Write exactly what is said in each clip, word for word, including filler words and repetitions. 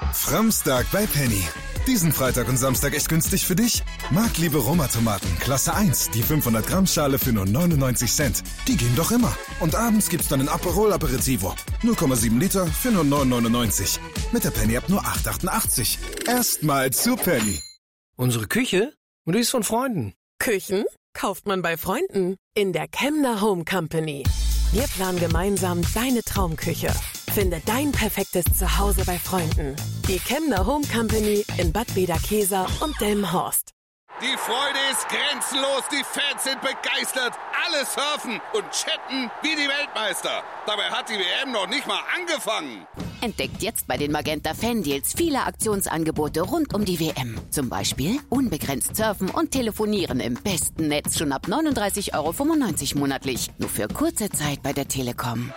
Framstag bei Penny. Diesen Freitag und Samstag echt günstig für dich? Marktliebe Roma-Tomaten, Klasse eins, die fünfhundert Gramm Schale für nur neunundneunzig Cent. Die gehen doch immer. Und abends gibt's dann ein Aperol Aperitivo. null Komma sieben Liter für nur neun neunundneunzig. Mit der Penny-App nur acht achtundachtzig. Erstmal zu Penny. Unsere Küche? Und die ist von Freunden. Küchen kauft man bei Freunden in der Kemner Home Company. Wir planen gemeinsam deine Traumküche. Finde dein perfektes Zuhause bei Freunden. Die Kemner Home Company in Bad Bederkesa und Delmenhorst. Die Freude ist grenzenlos, die Fans sind begeistert, alle surfen und chatten wie die Weltmeister. Dabei hat die W M noch nicht mal angefangen. Entdeckt jetzt bei den Magenta Fan Deals viele Aktionsangebote rund um die W M. Zum Beispiel unbegrenzt surfen und telefonieren im besten Netz schon ab neununddreißig Euro fünfundneunzig monatlich. Nur für kurze Zeit bei der Telekom.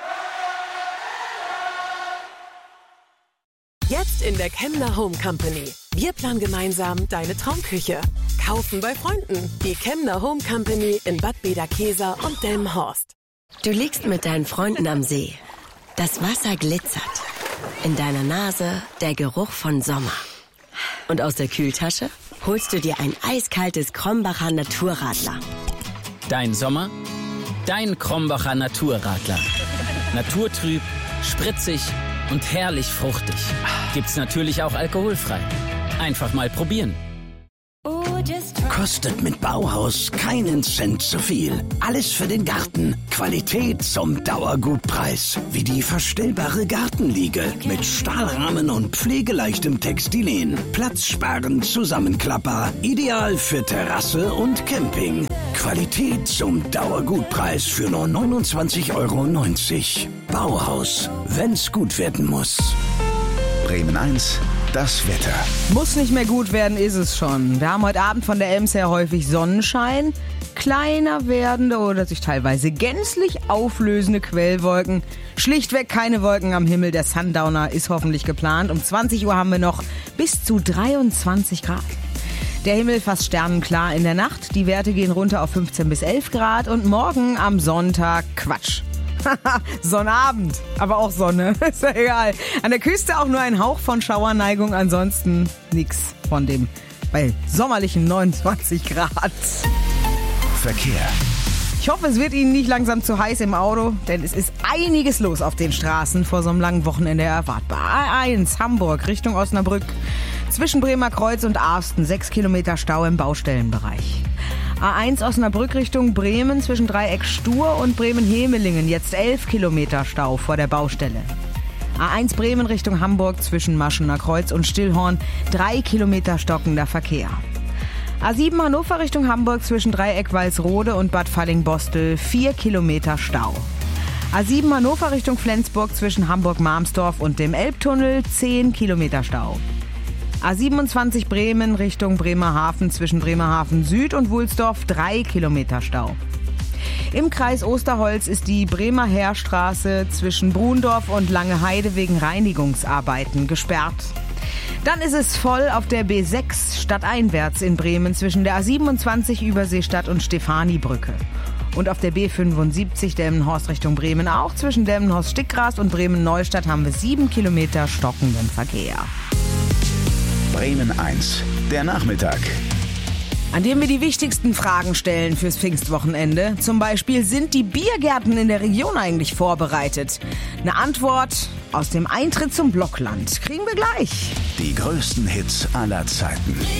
Jetzt in der Kemner Home Company. Wir planen gemeinsam deine Traumküche. Kaufen bei Freunden. Die Kemner Home Company in Bad Bederkesa und Delmenhorst. Du liegst mit deinen Freunden am See. Das Wasser glitzert. In deiner Nase der Geruch von Sommer. Und aus der Kühltasche holst du dir ein eiskaltes Krombacher Naturradler. Dein Sommer? Dein Krombacher Naturradler. Naturtrüb, spritzig und herrlich fruchtig. Gibt's natürlich auch alkoholfrei. Einfach mal probieren. Kostet mit Bauhaus keinen Cent zu viel. Alles für den Garten. Qualität zum Dauergutpreis. Wie die verstellbare Gartenliege mit Stahlrahmen und pflegeleichtem Textilien. Platzsparend Zusammenklapper. Ideal für Terrasse und Camping. Qualität zum Dauergutpreis für nur neunundzwanzig Euro neunzig. Bauhaus, wenn's gut werden muss. Bremen eins, das Wetter. Muss nicht mehr gut werden, ist es schon. Wir haben heute Abend von der Ems her häufig Sonnenschein, kleiner werdende oder sich teilweise gänzlich auflösende Quellwolken. Schlichtweg keine Wolken am Himmel. Der Sundowner ist hoffentlich geplant. Um zwanzig Uhr haben wir noch bis zu dreiundzwanzig Grad. Der Himmel fast sternenklar in der Nacht. Die Werte gehen runter auf fünfzehn bis elf Grad. Und morgen am Sonntag, Quatsch. Sonnabend, aber auch Sonne, ist ja egal. An der Küste auch nur ein Hauch von Schauerneigung, ansonsten nix von dem bei sommerlichen neunundzwanzig Grad. Verkehr. Ich hoffe, es wird Ihnen nicht langsam zu heiß im Auto, denn es ist einiges los auf den Straßen vor so einem langen Wochenende erwartbar. A eins Hamburg Richtung Osnabrück, zwischen Bremer Kreuz und Arsten, sechs Kilometer Stau im Baustellenbereich. A eins Osnabrück Richtung Bremen zwischen Dreieck Stur und Bremen-Hemelingen, jetzt elf Kilometer Stau vor der Baustelle. A eins Bremen Richtung Hamburg zwischen Maschener Kreuz und Stillhorn, drei Kilometer stockender Verkehr. A sieben Hannover Richtung Hamburg zwischen Dreieck Walsrode und Bad Fallingbostel, vier Kilometer Stau. A sieben Hannover Richtung Flensburg zwischen Hamburg-Marmsdorf und dem Elbtunnel, zehn Kilometer Stau. A siebenundzwanzig Bremen Richtung Bremerhaven zwischen Bremerhaven Süd und Wulsdorf, drei Kilometer Stau. Im Kreis Osterholz ist die Bremer Heerstraße zwischen Brundorf und Langeheide wegen Reinigungsarbeiten gesperrt. Dann ist es voll auf der B sechs stadteinwärts in Bremen zwischen der A siebenundzwanzig Überseestadt und Stefanibrücke. Und auf der B fünfundsiebzig Delmenhorst Richtung Bremen auch zwischen Delmenhorst-Stickgras und Bremen-Neustadt haben wir sieben Kilometer stockenden Verkehr. Bremen eins, der Nachmittag. An dem wir die wichtigsten Fragen stellen fürs Pfingstwochenende. Zum Beispiel, sind die Biergärten in der Region eigentlich vorbereitet? Eine Antwort aus dem Eintritt zum Blockland kriegen wir gleich. Die größten Hits aller Zeiten.